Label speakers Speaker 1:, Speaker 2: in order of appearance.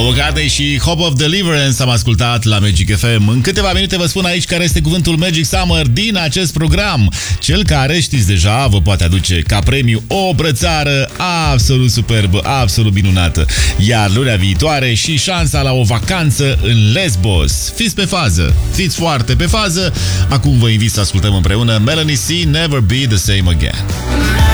Speaker 1: Paul McCartney și Hope of Deliverance am ascultat la Magic FM. În câteva minute vă spun aici care este cuvântul Magic Summer din acest program. Cel care, știți deja, vă poate aduce ca premiu o brățară absolut superbă, absolut minunată. Iar lunea viitoare și șansa la o vacanță în Lesbos. Fiți pe fază, fiți foarte pe fază. Acum vă invit să ascultăm împreună Melanie C. Never Be the Same Again.